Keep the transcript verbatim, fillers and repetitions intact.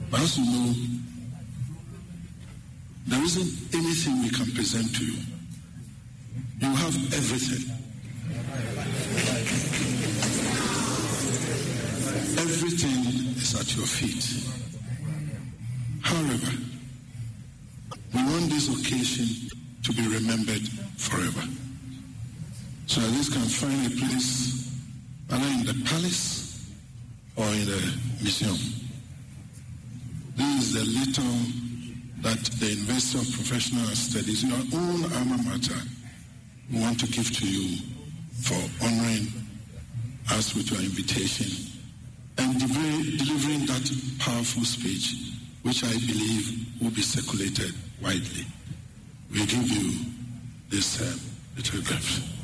But as you know, there isn't anything we can present to you. You have everything. Everything is at your feet. However, we want this occasion to be remembered forever. So at least can find a place either in the palace or in the museum. This is the little that the University of Professional Studies, your own alma mater, we want to give to you for honoring us with your invitation and deliver, delivering that powerful speech, which I believe will be circulated widely. We give you this uh, little gift.